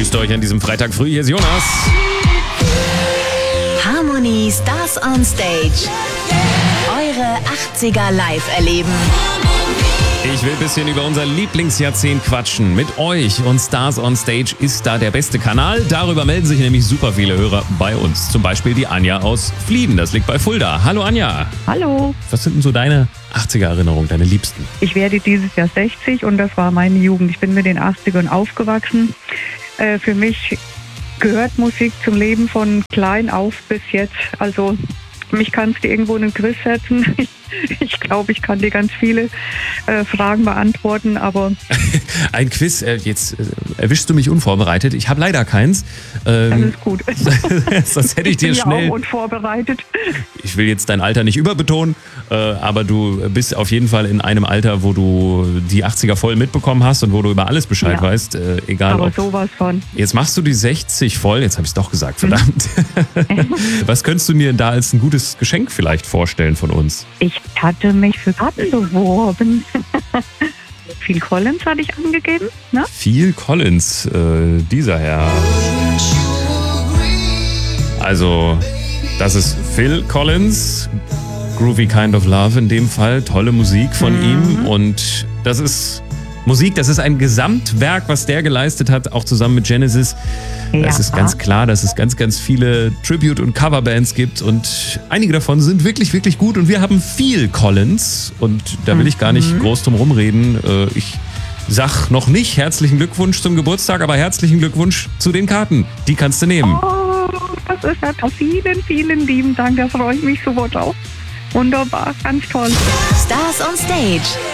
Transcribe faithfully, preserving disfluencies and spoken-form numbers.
Grüßt euch an diesem Freitag früh. Hier ist Jonas. Harmony Stars on Stage. Eure achtziger live erleben. Ich will ein bisschen über unser Lieblingsjahrzehnt quatschen. Mit euch und Stars on Stage ist da der beste Kanal. Darüber melden sich nämlich super viele Hörer bei uns. Zum Beispiel die Anja aus Flieden. Das liegt bei Fulda. Hallo Anja. Hallo. Was sind denn so deine achtziger-Erinnerungen, deine liebsten? Ich werde dieses Jahr sechzig und das war meine Jugend. Ich bin mit den achtzigern aufgewachsen. Äh, für mich gehört Musik zum Leben von klein auf bis jetzt. Also mich kannst du irgendwo in einen Quiz setzen. Ich glaube, ich kann dir ganz viele äh, Fragen beantworten, aber... Ein Quiz, äh, jetzt äh, erwischst du mich unvorbereitet. Ich habe leider keins. Ähm, das ist gut. Sonst hätte ich dir ich bin schnell... ja auch unvorbereitet. Ich will jetzt dein Alter nicht überbetonen, äh, aber du bist auf jeden Fall in einem Alter, wo du die achtziger voll mitbekommen hast und wo du über alles Bescheid Ja. weißt. Äh, egal Aber ob... sowas von. Jetzt machst du die sechzig voll. Jetzt habe ich es doch gesagt, verdammt. Was könntest du mir da als ein gutes Geschenk vielleicht vorstellen von uns? Ich hatte mich für Karten beworben. Phil Collins hatte ich angegeben, ne? Phil Collins, äh, dieser Herr. Also, das ist Phil Collins, Groovy Kind of Love in dem Fall, tolle Musik von Mhm. ihm und das ist Musik, das ist ein Gesamtwerk, was der geleistet hat, auch zusammen mit Genesis. Ja. Es ist ganz klar, dass es ganz, ganz viele Tribute- und Coverbands gibt und einige davon sind wirklich, wirklich gut und wir haben Phil Collins und da will ich gar nicht groß drum rumreden. Äh, Ich sag noch nicht herzlichen Glückwunsch zum Geburtstag, aber herzlichen Glückwunsch zu den Karten. Die kannst du nehmen. Oh, das ist ja toll. Vielen, vielen lieben Dank. Da freue ich mich so drauf. Wunderbar, ganz toll. Stars on Stage.